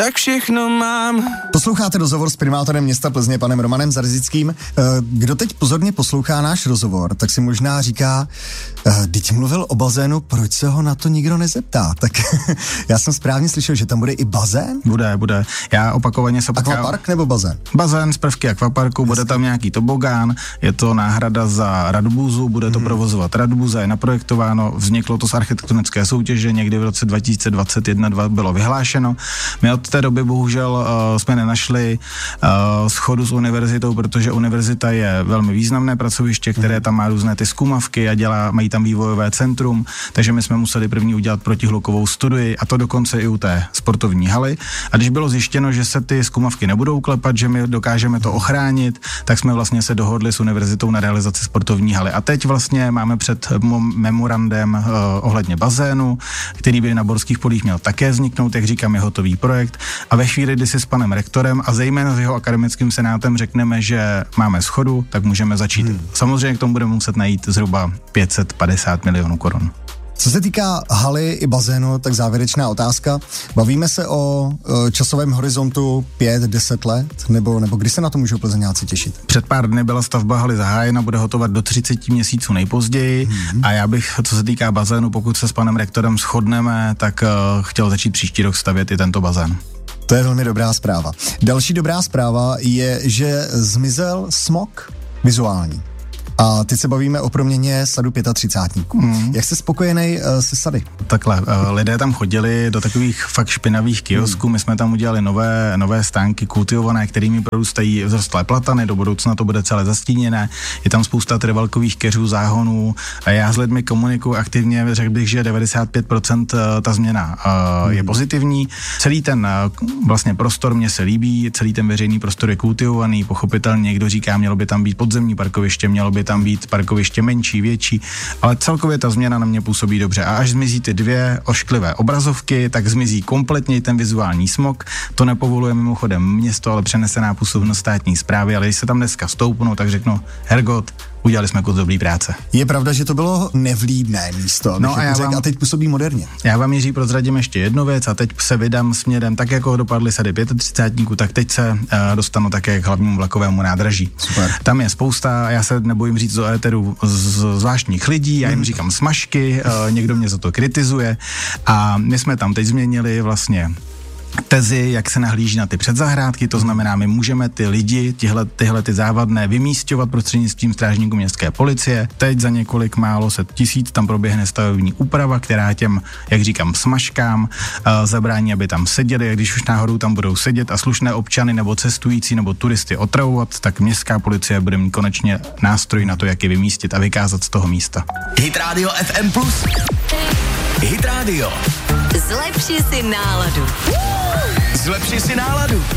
tak všechno mám. Posloucháte rozhovor s primátorem města Plzně, panem Romanem Zarzickým. Kdo teď pozorně poslouchá náš rozhovor, tak si možná říká, teď mluvil o bazénu, proč se ho na to nikdo nezeptá? Tak já jsem správně slyšel, že tam bude i bazén? Bude. Já opakovaně se potkám. Akvapark nebo bazén? Bazén z prvky akvaparku, bude tam nějaký tobogán, je to náhrada za Radbuzu, bude to provozovat Radbuza, je naprojektováno, vzniklo to z architektonické soutěže, někdy v roce 2021-2 bylo vyhlášeno. My od té doby bohužel jsme nenašli shodu s univerzitou, protože univerzita je velmi významné pracoviště, které tam má různé ty zkumavky a mají tam vývojové centrum, takže my jsme museli první udělat protihlukovou studii a to dokonce i u té sportovní haly. A když bylo zjištěno, že se ty zkumavky nebudou klepat, že my dokážeme to ochránit, tak jsme vlastně se dohodli s univerzitou na realizaci sportovní haly. A teď vlastně máme před memorandem ohledně bazénu, který by na Borských polích měl také vzniknout, jak říkám, je hotový projekt. A ve chvíli, kdy si s panem rektorem a zejména s jeho akademickým senátem řekneme, že máme shodu, tak můžeme začít. Samozřejmě k tomu budeme muset najít zhruba 550 milionů korun. Co se týká haly i bazénu, tak závěrečná otázka. Bavíme se o časovém horizontu 5-10 let? Nebo kdy se na to můžou plzeňáci těšit? Před pár dny byla stavba haly zahájena, bude hotovat do 30 měsíců nejpozději a já bych, co se týká bazénu, pokud se s panem rektorem shodneme, tak chtěl začít příští rok stavět i tento bazén. To je velmi dobrá zpráva. Další dobrá zpráva je, že zmizel smog vizuální. A teď se bavíme o proměně sadu 35. Jak jste spokojený se sady? Takhle, lidé tam chodili do takových fakt špinavých kiosků, my jsme tam udělali nové stánky kultivované, kterými prorůstají vzrostlé platany, do budoucna to bude celé zastíněné, je tam spousta trvalkových keřů, záhonů, a já s lidmi komunikuju aktivně, řekl bych, že 95% ta změna je pozitivní. Celý ten vlastně prostor mě se líbí, celý ten veřejný prostor je kultivovaný, pochopitelně někdo říká, mělo by tam být podzemní parkoviště, mělo by tam být parkoviště menší, větší, ale celkově ta změna na mě působí dobře. A až zmizí ty dvě ošklivé obrazovky, tak zmizí kompletně ten vizuální smog. To nepovoluje mimochodem město, ale přenesená působnost státní správy, ale když se tam dneska stoupnu, tak řeknu, hergot, udělali jsme kus dobrý práce. Je pravda, že to bylo nevlídné místo, no a teď působí moderně. Já vám, Jiří, prozradím ještě jednu věc a teď se vydám směrem, tak jako dopadly sady 35, tak teď se dostanu také k hlavnímu vlakovému nádraží. Super. Tam je spousta, já se nebojím říct do éteru zvláštních lidí, já jim říkám smažky, někdo mě za to kritizuje a my jsme tam teď změnili vlastně tezi, jak se nahlíží na ty předzahrádky, to znamená, my můžeme ty lidi, tyhle ty závadné vymísťovat prostřednictvím strážníků městské policie. Teď za několik málo set tisíc tam proběhne stavební úprava, která těm, jak říkám, smažkám zabrání, aby tam seděli, a když už náhodou tam budou sedět a slušné občany nebo cestující nebo turisty otravovat, tak městská policie bude mít konečně nástroj na to, jak je vymístit a vykázat z toho místa. Hit Radio FM+. Hit Radio. Zlepši si náladu. Zlepši si náladu.